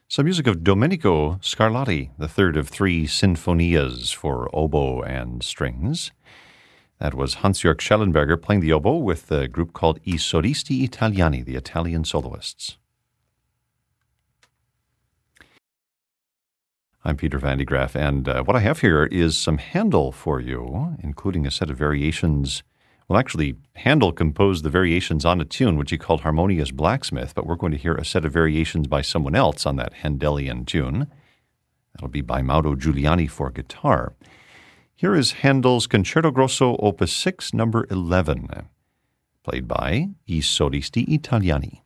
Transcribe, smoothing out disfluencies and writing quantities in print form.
Some music of Domenico Scarlatti, the third of three sinfonias for oboe and strings. That was Hans-Jörg Schellenberger playing the oboe with the group called I Solisti Italiani, the Italian soloists. I'm Peter Van de Graaff, and what I have here is some Handel for you, including a set of variations. Well, actually, Handel composed the variations on a tune, which he called Harmonious Blacksmith, but we're going to hear a set of variations by someone else on that Handelian tune. That'll be by Mauro Giuliani for guitar. Here is Handel's Concerto Grosso, Opus 6, number 11, played by I Solisti Italiani.